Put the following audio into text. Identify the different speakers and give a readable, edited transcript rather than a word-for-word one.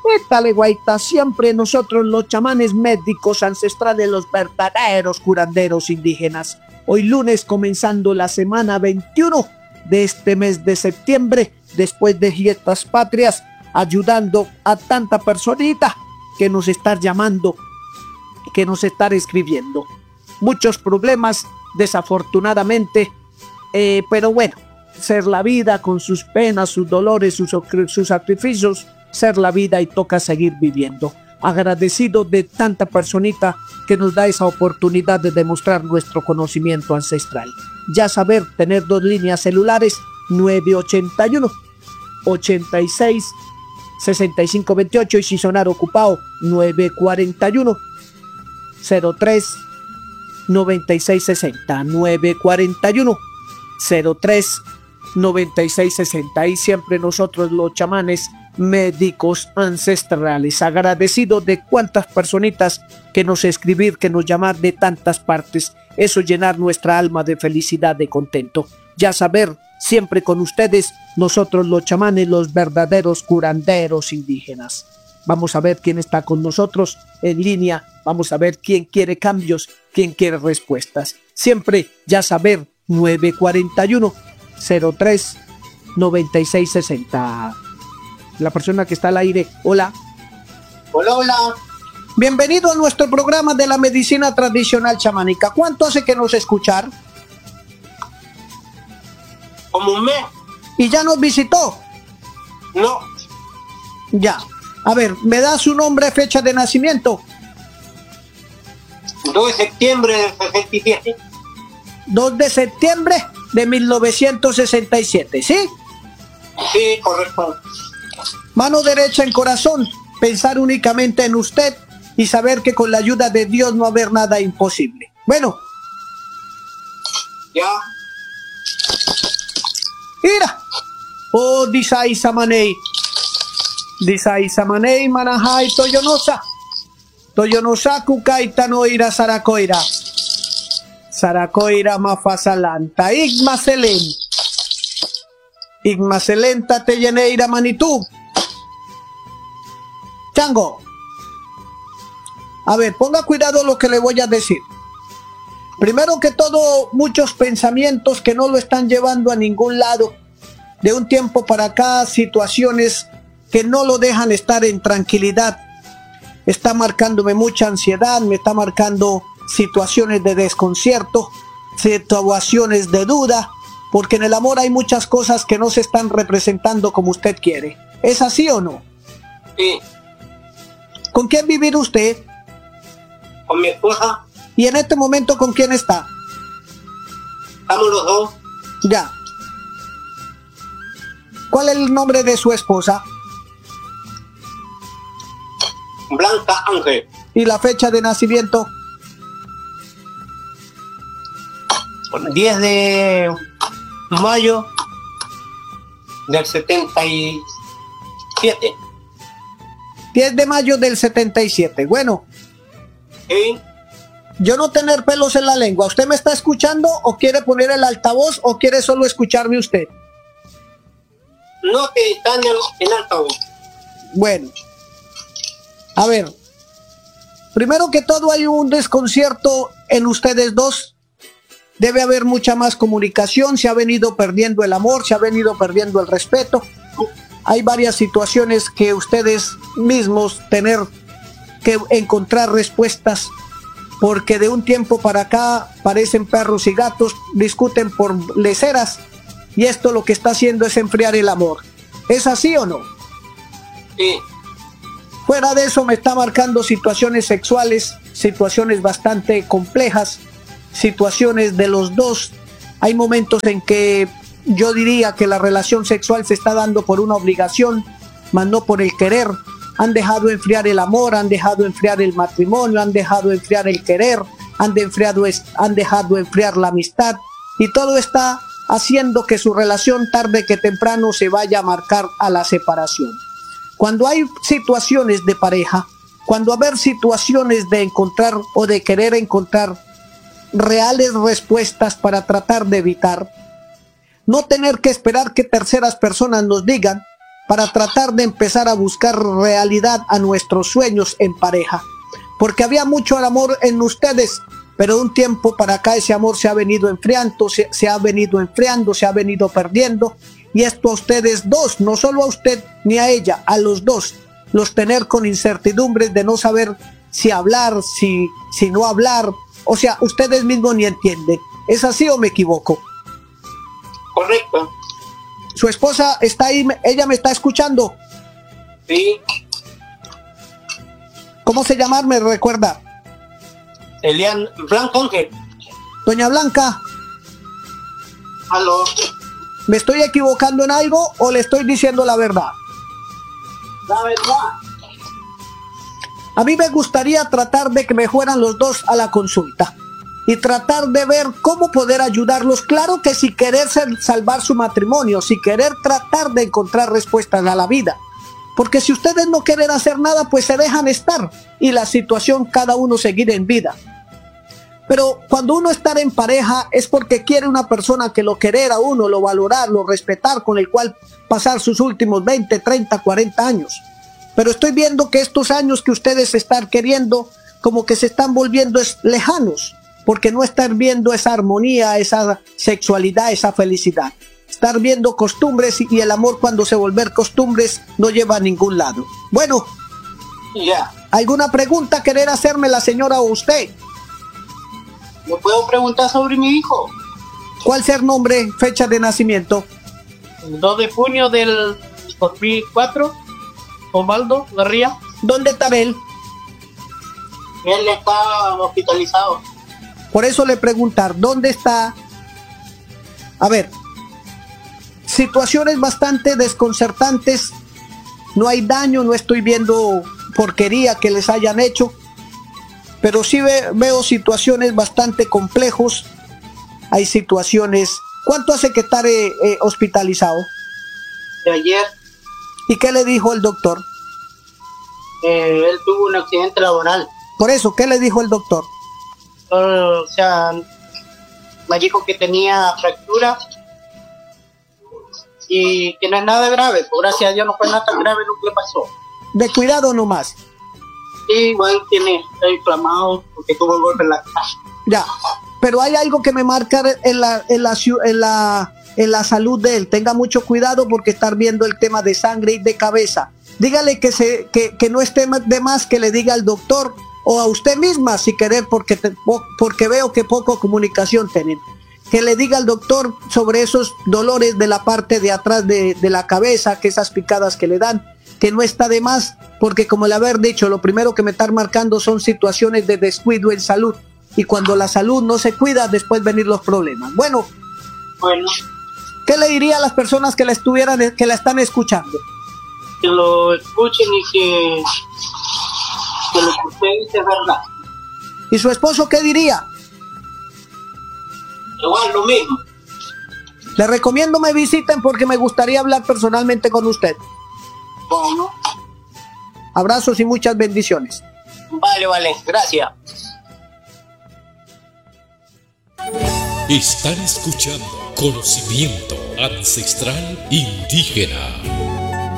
Speaker 1: Dale, guaita, siempre nosotros los chamanes médicos ancestrales, los verdaderos curanderos indígenas. Hoy lunes comenzando la semana 21 de este mes de septiembre, después de fiestas patrias, ayudando a tanta personita que nos está llamando, que nos está escribiendo. Muchos problemas, desafortunadamente, pero bueno, ser la vida con sus penas, sus dolores, sus sacrificios, ser la vida y toca seguir viviendo. Agradecido de tanta personita que nos da esa oportunidad de demostrar nuestro conocimiento ancestral. Ya saber, tener dos líneas celulares, 981 86 65 28, y si sonar ocupado, 941 03 96 60, 941 03 96 60. Y siempre nosotros los chamanes médicos ancestrales, agradecidos de cuántas personitas que nos escribir, que nos llamar de tantas partes. Eso llenar nuestra alma de felicidad, de contento. Ya saber, siempre con ustedes, nosotros los chamanes, los verdaderos curanderos indígenas. Vamos a ver quién está con nosotros en línea. Vamos a ver quién quiere cambios, quién quiere respuestas. Siempre, ya saber, 941 03 96 60. La persona que está al aire, hola.
Speaker 2: Hola, hola.
Speaker 1: Bienvenido a nuestro programa de la medicina tradicional chamánica. ¿Cuánto hace que nos escuchar?
Speaker 2: Como un mes.
Speaker 1: ¿Y ya nos visitó?
Speaker 2: No.
Speaker 1: Ya. A ver, ¿me da su nombre, fecha de nacimiento?
Speaker 2: 2 de septiembre del 67.
Speaker 1: 2 de septiembre de 1967, ¿sí?
Speaker 2: Sí, correcto.
Speaker 1: Mano derecha en corazón, pensar únicamente en usted y saber que con la ayuda de Dios no va a haber nada imposible. Bueno.
Speaker 2: Ya.
Speaker 1: Mira. Oh, disai samanei. Disai samanei manahai toyonosa. Toyonosa kukaita no ira saracoira. Saracoira mafasalanta. Igmaselen. Igmaselenta te lleneira manitú. Chango, a ver, ponga cuidado lo que le voy a decir. Primero que todo, muchos pensamientos que no lo están llevando a ningún lado. De un tiempo para acá, situaciones que no lo dejan estar en tranquilidad. Está marcándome mucha ansiedad, me está marcando situaciones de desconcierto, situaciones de duda, porque en el amor hay muchas cosas que no se están representando como usted quiere. ¿Es así o no?
Speaker 2: Sí.
Speaker 1: ¿Con quién vivir usted?
Speaker 2: Con mi esposa.
Speaker 1: ¿Y en este momento con quién está?
Speaker 2: Estamos los dos.
Speaker 1: Ya. ¿Cuál es el nombre de su esposa?
Speaker 2: Blanca Ángel.
Speaker 1: ¿Y la fecha de nacimiento?
Speaker 2: 10 de mayo del 77.
Speaker 1: 10 de mayo del 77. Bueno.
Speaker 2: Sí.
Speaker 1: Yo no tener pelos en la lengua. ¿Usted me está escuchando o quiere poner el altavoz o quiere solo escucharme usted?
Speaker 2: No, que está en altavoz.
Speaker 1: Bueno. A ver. Primero que todo hay un desconcierto en ustedes dos. Debe haber mucha más comunicación. Se ha venido perdiendo el amor, se ha venido perdiendo el respeto. Hay varias situaciones que ustedes mismos tener que encontrar respuestas, porque de un tiempo para acá parecen perros y gatos, discuten por leceras, y esto lo que está haciendo es enfriar el amor. ¿Es así o no?
Speaker 2: Sí.
Speaker 1: Fuera de eso me está marcando situaciones sexuales, situaciones bastante complejas, situaciones de los dos. Hay momentos en que yo diría que la relación sexual se está dando por una obligación, más no por el querer. Han dejado enfriar el amor, han dejado enfriar el matrimonio, han dejado enfriar el querer, han dejado enfriar la amistad, y todo está haciendo que su relación tarde que temprano se vaya a marcar a la separación. Cuando hay situaciones de pareja, cuando haber situaciones de encontrar o de querer encontrar reales respuestas para tratar de evitar, no tener que esperar que terceras personas nos digan, para tratar de empezar a buscar realidad a nuestros sueños en pareja. Porque había mucho amor en ustedes, pero de un tiempo para acá ese amor se ha venido enfriando, se ha venido enfriando, se ha venido perdiendo. Y esto a ustedes dos, no solo a usted ni a ella, a los dos, los tener con incertidumbres de no saber si hablar, si no hablar. O sea, ustedes mismos ni entienden. ¿Es así o me equivoco?
Speaker 2: Correcto.
Speaker 1: Su esposa está ahí, ella me está escuchando.
Speaker 2: Sí.
Speaker 1: ¿Cómo se llama? ¿Me recuerda?
Speaker 2: Elian Blanco Ángel.
Speaker 1: Doña Blanca,
Speaker 2: Aló.
Speaker 1: ¿me estoy equivocando en algo o le estoy diciendo la verdad?
Speaker 2: La verdad.
Speaker 1: A mí me gustaría tratar de que me fueran los dos a la consulta y tratar de ver cómo poder ayudarlos. Claro que si querer salvar su matrimonio, si querer tratar de encontrar respuestas a la vida. Porque si ustedes no quieren hacer nada, pues se dejan estar y la situación cada uno seguir en vida. Pero cuando uno está en pareja es porque quiere una persona que lo querer a uno, lo valorar, lo respetar, con el cual pasar sus últimos 20, 30, 40 años. Pero estoy viendo que estos años que ustedes están queriendo, como que se están volviendo lejanos, porque no están viendo esa armonía, esa sexualidad, esa felicidad. Estar viendo costumbres y el amor cuando se vuelve costumbres no lleva a ningún lado. Bueno,
Speaker 2: Ya.
Speaker 1: ¿alguna pregunta querer hacerme la señora o usted?
Speaker 2: ¿Me puedo preguntar sobre mi hijo?
Speaker 1: ¿Cuál ser nombre, fecha de nacimiento?
Speaker 2: El 2 de junio del 2004, Osvaldo Garría.
Speaker 1: ¿Dónde está él?
Speaker 2: Él está hospitalizado.
Speaker 1: Por eso le preguntar, ¿dónde está? A ver, situaciones bastante desconcertantes. No hay daño, no estoy viendo porquería que les hayan hecho, pero sí veo situaciones bastante complejos. Hay situaciones. ¿Cuánto hace que está hospitalizado?
Speaker 2: De ayer,
Speaker 1: ¿Y qué le dijo el doctor?
Speaker 2: él tuvo un accidente laboral.
Speaker 1: Por eso, ¿qué le dijo el doctor?
Speaker 2: O sea, me dijo que tenía fractura y que no es nada grave. Por gracias a Dios no fue nada tan grave lo que le pasó.
Speaker 1: De cuidado nomás.
Speaker 2: Sí, igual está inflamado porque tuvo el golpe en la cara.
Speaker 1: Ya, pero hay algo que me marca en la salud de él. Tenga mucho cuidado porque estar viendo el tema de sangre y de cabeza. Dígale que no esté de más que le diga al doctor o a usted misma si querer, porque veo que poco comunicación tienen. Que le diga al doctor sobre esos dolores de la parte de atrás de la cabeza, que esas picadas que le dan, que no está de más, porque como le haber dicho, lo primero que me están marcando son situaciones de descuido en salud. Y cuando la salud no se cuida, después venir los problemas. Bueno, ¿qué le diría a las personas que la están escuchando?
Speaker 2: Que lo escuchen y que lo que usted dice es verdad.
Speaker 1: ¿Y su esposo qué diría?
Speaker 2: Igual lo mismo.
Speaker 1: Le recomiendo me visiten porque me gustaría hablar personalmente con usted.
Speaker 2: Bueno,
Speaker 1: Abrazos y muchas bendiciones.
Speaker 2: vale, gracias.
Speaker 3: Están escuchando Conocimiento Ancestral Indígena.